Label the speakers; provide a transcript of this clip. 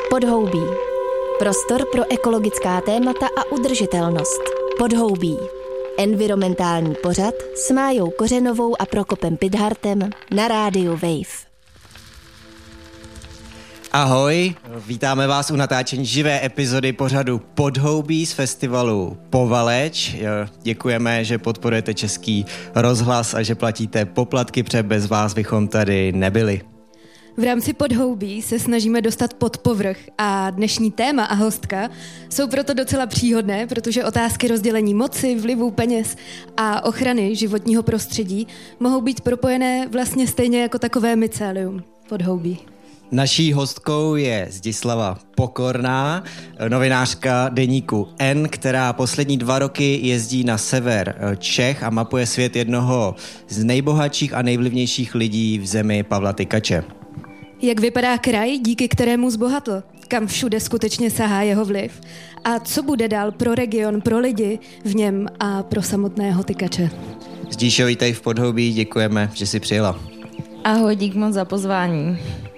Speaker 1: Podhoubí. Prostor pro ekologická témata a udržitelnost. Podhoubí. Environmentální pořad s Májou Kořenovou a Prokopem Pidhartem na rádiu Wave.
Speaker 2: Ahoj, vítáme vás u natáčení živé epizody pořadu Podhoubí z festivalu Povaleč. Děkujeme, že podporujete Český rozhlas a že platíte poplatky, protože bez vás bychom tady nebyli.
Speaker 3: V rámci Podhoubí se snažíme dostat pod povrch a dnešní téma a hostka jsou proto docela příhodné, protože otázky rozdělení moci, vlivu peněz a ochrany životního prostředí mohou být propojené vlastně stejně jako takové mycelium Podhoubí.
Speaker 2: Naší hostkou je Zdislava Pokorná, novinářka deníku N, která poslední 2 roky jezdí na sever Čech a mapuje svět jednoho z nejbohatších a nejvlivnějších lidí v zemi Pavla Tykače.
Speaker 3: Jak vypadá kraj, díky kterému zbohatl? Kam všude skutečně sahá jeho vliv? A co bude dál pro region, pro lidi v něm a pro samotného Tykače?
Speaker 2: Zdíšo, vítej v Podhoubí, děkujeme, že jsi přijela.
Speaker 4: Ahoj, dík moc za pozvání.